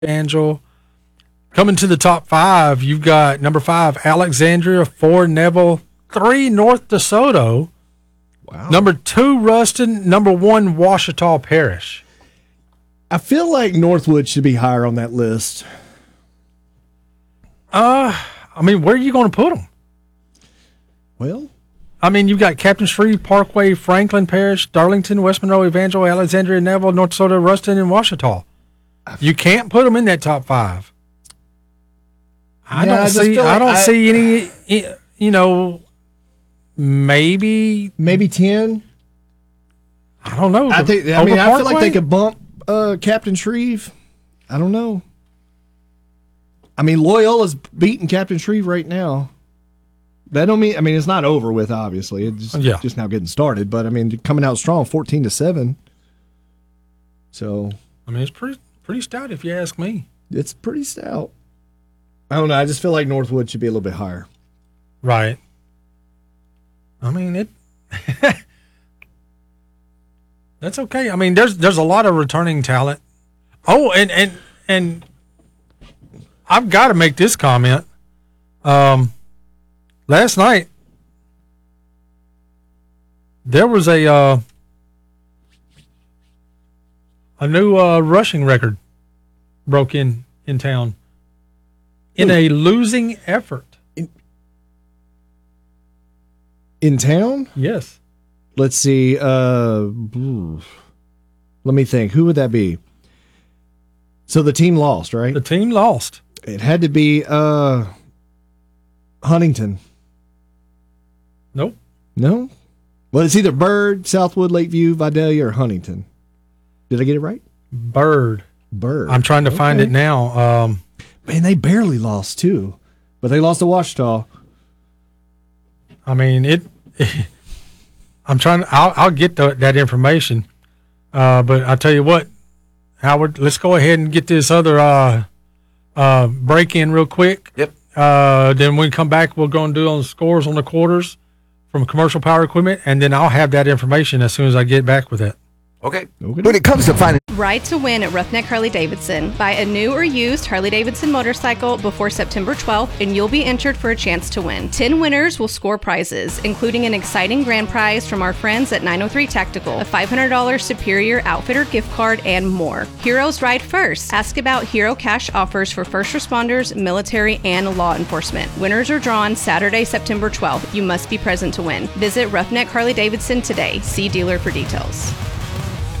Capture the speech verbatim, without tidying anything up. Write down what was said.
Angel. Coming to the top five, you've got number five, Alexandria, four, Neville, three, North DeSoto. Wow. Number two, Ruston. Number one, Ouachita Parish. I feel like Northwood should be higher on that list. Uh, I mean, where are you going to put them? Well, I mean, you've got Captain Shreve, Parkway, Franklin Parish, Darlington, West Monroe, Evangel, Alexandria, Neville, North DeSoto, Ruston, and Ouachita. You can't put them in that top five. I Yeah, I don't just see. feel I like don't I- see any. You know, maybe. maybe ten. I don't know. I think. I Over mean, I feel like Parkway? they could bump uh, Captain Shreve. I don't know. I mean, Loyola's beating Captain Shreve right now. That don't mean. I mean, it's not over with. Obviously, it's just, Yeah. just now getting started. But I mean, coming out strong, fourteen to seven. So I mean, it's pretty pretty stout if you ask me. it's pretty stout. I don't know. I just feel like Northwood should be a little bit higher. Right. I mean it. That's okay. I mean, there's there's a lot of returning talent. Oh, and and and I've got to make this comment. Um, last night there was a uh, a new uh, rushing record broke in in town in a losing effort. In town? Yes. Let's see. Uh, let me think. Who would that be? So the team lost, right? The team lost. It had to be uh, Huntington. Nope. No? Well, it's either Bird, Southwood, Lakeview, Vidalia, or Huntington. Did I get it right? Bird. Bird. I'm trying to find Okay. it now. Um, Man, they barely lost, too. But they lost to Ouachita. I mean, it. I'm trying. I'll, I'll get the, that information. Uh, but I tell you what, Howard, let's go ahead and get this other uh, uh, break in real quick. Yep. Uh, then when we come back, we're going to do on the scores on the quarters from Commercial Power Equipment, and then I'll have that information as soon as I get back with it. Okay. Okay. When it comes to finding Ride to win at Roughneck Harley Davidson. Buy a new or used Harley Davidson motorcycle before September twelfth, and you'll be entered for a chance to win. Ten winners will score prizes, including an exciting grand prize from our friends at nine oh three Tactical, a five hundred dollars Superior Outfitter gift card, and more. Heroes ride first. Ask about Hero Cash offers for first responders, military, and law enforcement. Winners are drawn Saturday, September twelfth. You must be present to win. Visit Roughneck Harley Davidson today. See dealer for details.